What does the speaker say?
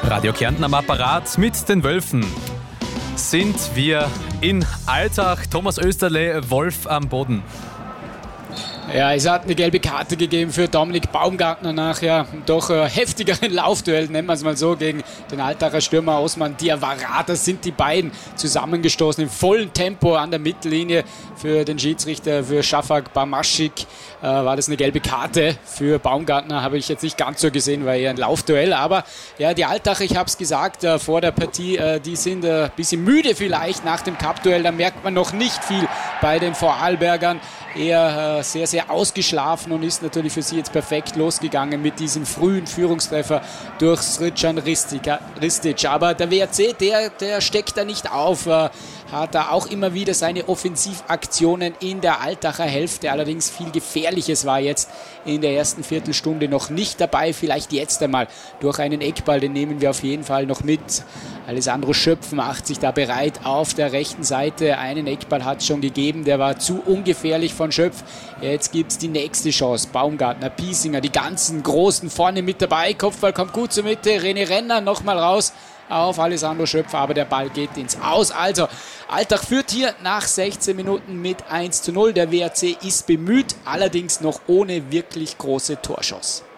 Radio Kärnten am Apparat mit den Wölfen. Sind wir in Altach? Thomas Österle, Wolf am Boden. Ja, es hat eine gelbe Karte gegeben für Dominik Baumgartner nach doch heftigeren Laufduell, nennen wir es mal so, gegen den Altacher Stürmer Osman Diawara. Da sind die beiden zusammengestoßen im vollen Tempo an der Mittellinie. Für den Schiedsrichter, für Shafak Bamaschik, war das eine gelbe Karte. Für Baumgartner habe ich jetzt nicht ganz so gesehen, war eher ein Laufduell. Aber ja, die Altacher, ich habe es gesagt, vor der Partie, die sind ein bisschen müde vielleicht nach dem Cup-Duell. Da merkt man noch nicht viel bei den Vorarlbergern. Eher sehr, sehr ausgeschlafen und ist natürlich für sie jetzt perfekt losgegangen mit diesem frühen Führungstreffer durch Srdjan Ristic. Aber der WRC, der steckt da nicht auf, hat da auch immer wieder seine Offensivaktionen in der Altacher Hälfte. Allerdings viel Gefährliches war jetzt in der ersten Viertelstunde noch nicht dabei. Vielleicht jetzt einmal durch einen Eckball, den nehmen wir auf jeden Fall noch mit. Alessandro Schöpf macht sich da bereit auf der rechten Seite. Einen Eckball hat es schon gegeben, der war zu ungefährlich von Schöpf. Jetzt gibt es die nächste Chance. Baumgartner, Piesinger, die ganzen Großen vorne mit dabei. Kopfball kommt gut zur Mitte. René Renner nochmal raus auf Alessandro Schöpf, aber der Ball geht ins Aus. Also, Altach führt hier nach 16 Minuten mit 1:0. Der WRC ist bemüht, allerdings noch ohne wirklich große Torchance.